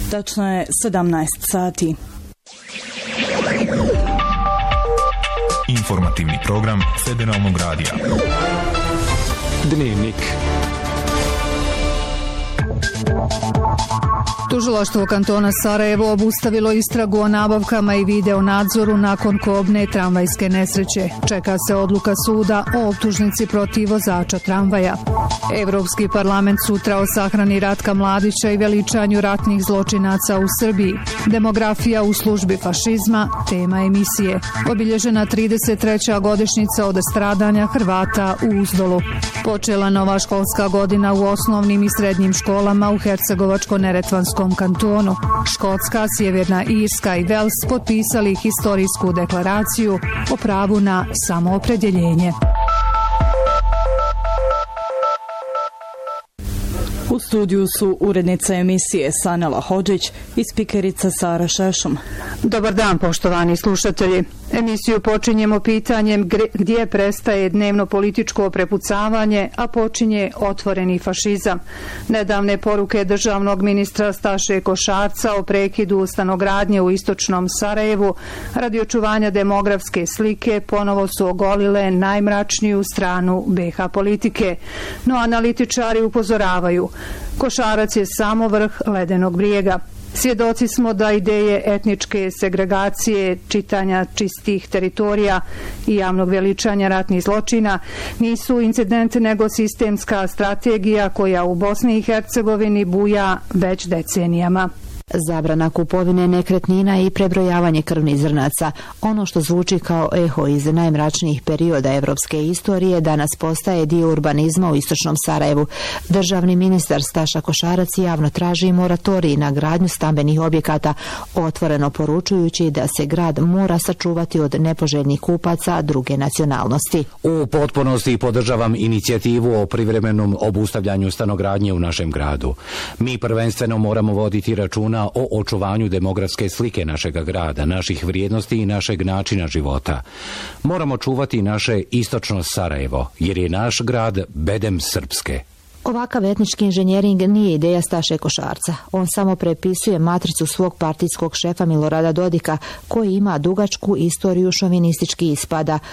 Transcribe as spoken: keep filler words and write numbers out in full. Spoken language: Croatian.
Tačno je sedamnaest sati. Informativni program Federalnog radija. Dnevnik. Tužilaštvo kantona Sarajevo obustavilo istragu o nabavkama i video nadzoru nakon kobne tramvajske nesreće. Čeka se odluka suda o optužnici protiv vozača tramvaja. Evropski parlament sutra o sahrani Ratka Mladića i veličanju ratnih zločinaca u Srbiji. Demografija u službi fašizma, tema emisije. Obilježena trideset treća godišnjica od stradanja Hrvata u Uzdolu. Počela nova školska godina u osnovnim i srednjim školama u Hercegovačko-Neretvanskom kantonu. Škotska, Sjeverna Irska i Vels potpisali historijsku deklaraciju o pravu na samoopredjeljenje. U studiju su urednica emisije Sanela Hodžić i spikerica Sara Šešum. Dobar dan, poštovani slušatelji. Emisiju počinjemo pitanjem gdje prestaje dnevno političko prepucavanje, a počinje otvoreni fašizam. Nedavne poruke državnog ministra Staše Košarca o prekidu stanogradnje u istočnom Sarajevu radi očuvanja demografske slike ponovo su ogolile najmračniju stranu be ha politike. No analitičari upozoravaju, Košarac je samo vrh ledenog brijega. Svjedoci smo da ideje etničke segregacije, čitanja čistih teritorija i javnog veličanja ratnih zločina nisu incident nego sistemska strategija koja u Bosni i Hercegovini buja već decenijama. Zabrana kupovine nekretnina i prebrojavanje krvnih zrnaca, ono što zvuči kao eho iz najmračnijih perioda evropske istorije, danas postaje dio urbanizma u istočnom Sarajevu. Državni ministar Staša Košarac javno traži moratorij na gradnju stambenih objekata, otvoreno poručujući da se grad mora sačuvati od nepoželjnih kupaca druge nacionalnosti. U potpunosti podržavam inicijativu o privremenom obustavljanju stanogradnje u našem gradu. Mi prvenstveno moramo voditi računa o očuvanju demografske slike našeg grada, naših vrijednosti i našeg načina života. Moramo čuvati naše istočno Sarajevo, jer je naš grad bedem Srpske. Ovakav etnički inženjering nije ideja Staše Košarca. On samo prepisuje matricu svog partijskog šefa Milorada Dodika, koji ima dugačku istoriju šovinističkih ispada,